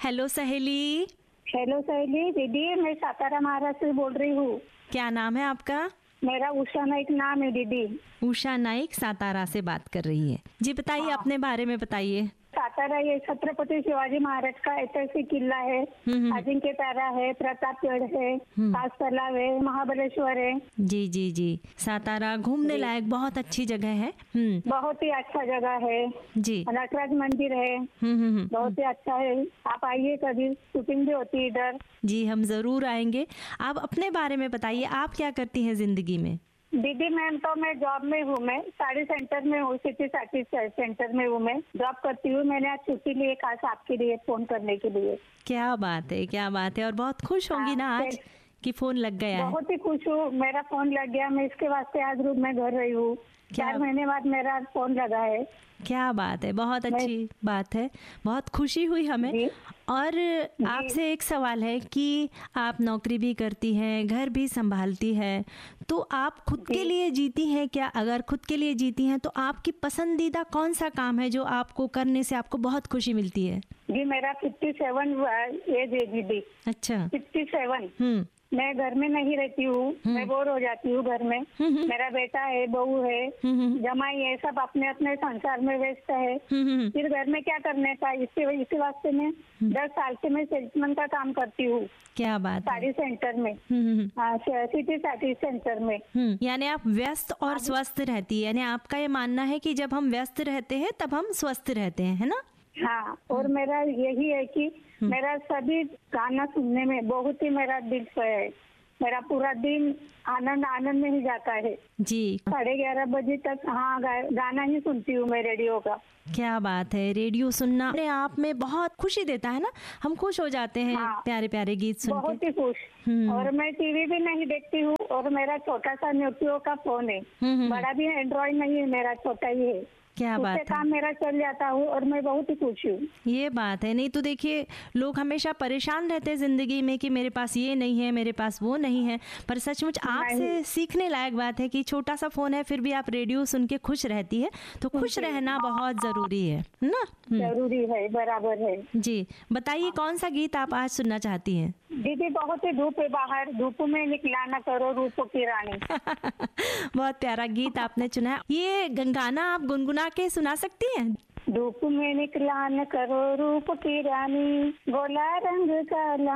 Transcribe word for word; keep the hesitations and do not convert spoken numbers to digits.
Hello सहेली। Hello सहेली दीदी, मैं सातारा महाराष्ट्र से बोल रही हूँ। क्या नाम है आपका? मेरा उषा नाइक नाम है दीदी। उषा नाइक सातारा से बात कर रही है जी। बताइए, हाँ। अपने बारे में बताइए। सातारा ये छत्रपति शिवाजी महाराज का ऐतिहासिक किला है। हम्म। अजिंक्य तारा है, प्रतापगढ़ है, कास तालाब है, महाबलेश्वर है। जी जी जी, सातारा घूमने जी। लायक बहुत अच्छी जगह है। हम्म। बहुत ही अच्छा जगह है। जी। नटराज मंदिर है। हम्म हम्म हम्म। बहुत ही अच्छा है, आप आइए, कभी शूटिंग भी होती है इधर। जी, हम जरूर आएंगे। आप अपने बारे में बताइए, आप क्या करती हैं जिंदगी में? दीदी मैम तो मैं जॉब में हूँ, मैं साड़ी सेंटर में हूँ, सिटी साड़ी सेंटर में हूँ, मैं जॉब करती हूँ। मैंने आज छुट्टी ली, खास आपके लिए फोन करने के लिए। क्या बात है, क्या बात है। और बहुत खुश होंगी ना हाँ, आज कि फोन लग गया है। बहुत ही खुश हूँ, मेरा फोन लग गया। मैं इसके वास्ते आज रूम में घर रही हूँ। क्या- चार महीने बाद मेरा फोन लगा है। क्या बात है, बहुत मैं- अच्छी बात है, बहुत खुशी हुई हमें। जी। और आपसे एक सवाल है कि आप नौकरी भी करती हैं, घर भी संभालती हैं, तो आप खुद के जी। लिए जीती हैं क्या? अगर खुद के लिए जीती हैं तो आपकी पसंदीदा कौन सा काम है जो आपको करने से आपको बहुत खुशी मिलती है? जी मेरा फिफ्टी सेवन एज है दीदी। अच्छा। Fifty seven. हम्म मैं घर में नहीं रहती हूँ, मैं बोर हो जाती हूँ घर में। हम्म। मेरा बेटा है, बहू है, हम्म जमाई है, सब अपने अपने संसार में व्यस्त है। हम्म। फिर घर में क्या करने का, इसके इसी वास्ते मैं दस साल से मैं सेल्समैन का काम करती हूँ क्या बात है। साड़ी सेंटर में। हम्म हाँ, सिटी साड़ी सेंटर में। हम्म। यानी आप व्यस्त और स्वस्थ रहती है, यानी आपका ये मानना है कि जब हम व्यस्त रहते हैं तब हम स्वस्थ रहते हैं, है ना? हाँ, और मेरा यही है कि मेरा सभी गाना सुनने में बहुत ही मेरा दिल से है। मेरा पूरा दिन आनंद आनंद में ही जाता है जी। साढ़े ग्यारह बजे तक। हाँ, गा, गाना ही सुनती हूँ मैं रेडियो का। क्या बात है, रेडियो सुनना अपने आप में बहुत खुशी देता है ना, हम खुश हो जाते हैं। हाँ। प्यारे प्यारे गीत सुन बहुत के। ही खुश। हम्म। और मैं टीवी भी नहीं देखती हूँ, और मेरा छोटा सा नोकियो का फोन है। हम्म, हम्म। बड़ा भी एंड्रॉइड नहीं है, मेरा छोटा ही है। क्या उससे बात है, काम मेरा चल जाता हूँ, और मैं बहुत ही खुश हूँ। ये बात है। नहीं तो देखिए, लोग हमेशा परेशान रहते हैं जिंदगी में कि मेरे पास ये नहीं है, मेरे पास वो नहीं है। पर सचमुच आपसे सीखने लायक बात है कि छोटा सा फोन है फिर भी आप रेडियो सुन के खुश रहती है। तो खुश रहना बहुत जरूरी है ना। हम्म। जरूरी है, बराबर है। जी, बताइए कौन सा गीत आप आज सुनना चाहती हैं? दीदी बहुत ही धूप है बाहर, धूप में निकला न करो रूप की रानी। बहुत प्यारा गीत आपने चुना है। ये गाना आप गुनगुना के सुना सकती हैं? धूप में निकला न करो रूप की रानी, गोला रंग काला